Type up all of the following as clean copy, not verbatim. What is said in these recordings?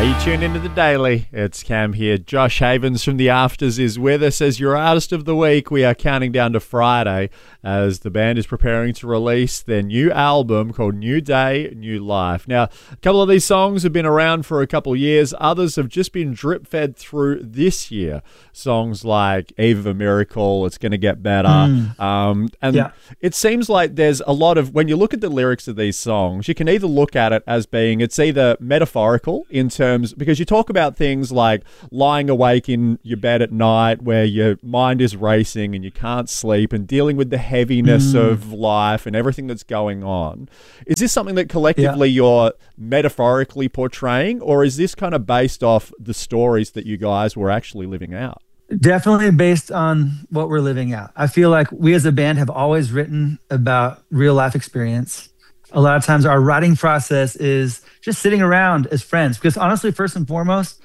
Are you tuned into the Daily? It's Cam here. Josh Havens from The Afters is with us as your Artist of the Week. We are counting down to Friday as the band is preparing to release their new album called New Day, New Life. Now, a couple of these songs have been around for a couple of years. Others have just been drip-fed through this year. Songs like Eve of a Miracle, It's Gonna Get Better. It seems like there's a lot of, when you look at the lyrics of these songs, you can either look at it as being, it's either metaphorical in terms, because you talk about things like lying awake in your bed at night where your mind is racing and you can't sleep and dealing with the heaviness of life and everything that's going on. Is this something that collectively you're metaphorically portraying, or is this kind of based off the stories that you guys were actually living out? Definitely based on what we're living out. I feel like we as a band have always written about real life experience. A lot of times our writing process is just sitting around as friends, because honestly, first and foremost,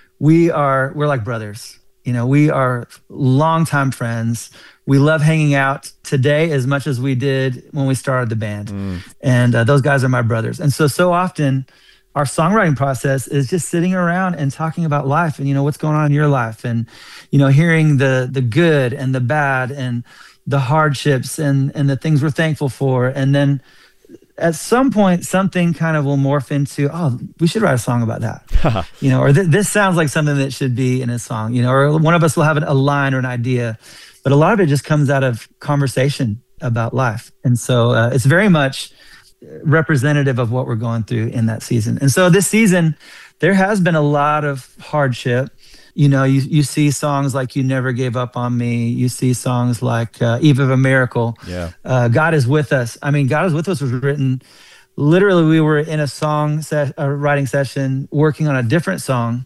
we're like brothers. You know, we are longtime friends. We love hanging out today as much as we did when we started the band. And those guys are my brothers. And so often our songwriting process is just sitting around and talking about life and, you know, what's going on in your life and, you know, hearing the good and the bad and the hardships and the things we're thankful for. And then at some point, something kind of will morph into, oh, we should write a song about that, you know, or this sounds like something that should be in a song, you know, or one of us will have a line or an idea, but a lot of it just comes out of conversation about life. And so it's very much representative of what we're going through in that season. And so this season, there has been a lot of hardship. You know, you see songs like You Never Gave Up on Me. You see songs like Eve of a Miracle. God Is With Us. I mean, God Is With Us was written, literally we were in a writing session working on a different song,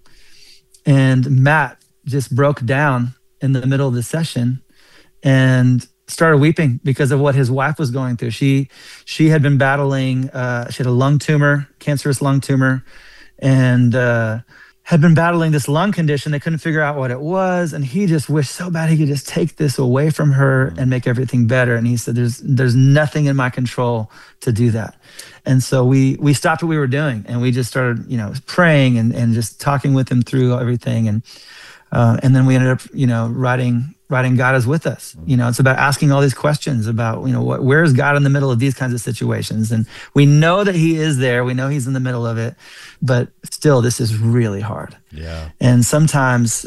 and Matt just broke down in the middle of the session and started weeping because of what his wife was going through. She had been battling, she had a lung tumor, cancerous lung tumor, and had been battling this lung condition. They couldn't figure out what it was. And he just wished so bad he could just take this away from her and make everything better. And he said, there's nothing in my control to do that. And so we stopped what we were doing and we just started, you know, praying and just talking with him through everything. And then we ended up, you know, writing God Is With Us. You know, it's about asking all these questions about, you know, where is God in the middle of these kinds of situations? And we know that he is there. We know he's in the middle of it, but still, this is really hard. Yeah. And sometimes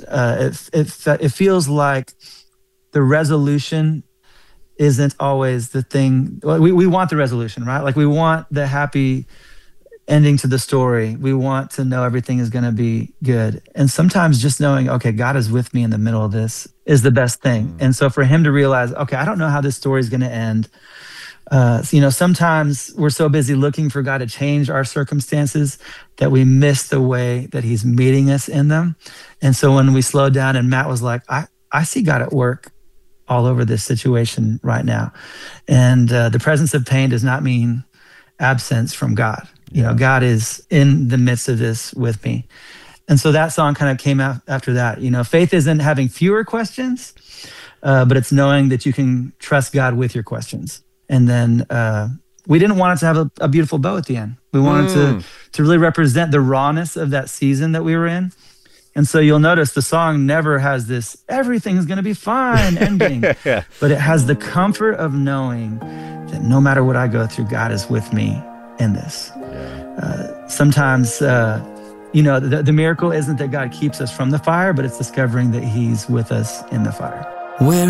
it feels like the resolution isn't always the thing. We want the resolution, right? Like we want the happy ending to the story. We want to know everything is going to be good. And sometimes just knowing, okay, God is with me in the middle of this is the best thing. And so for him to realize, okay, I don't know how this story is going to end. You know, sometimes we're so busy looking for God to change our circumstances that we miss the way that he's meeting us in them. And so when we slowed down and Matt was like, I see God at work all over this situation right now. And the presence of pain does not mean absence from God. You know, God is in the midst of this with me. And so that song kind of came out after that. You know, faith isn't having fewer questions, but it's knowing that you can trust God with your questions. And then we didn't want it to have a beautiful bow at the end. We wanted to really represent the rawness of that season that we were in. And so you'll notice the song never has this, everything's going to be fine ending, but it has the comfort of knowing that no matter what I go through, God is with me in this. Sometimes, you know, the miracle isn't that God keeps us from the fire, but it's discovering that he's with us in the fire.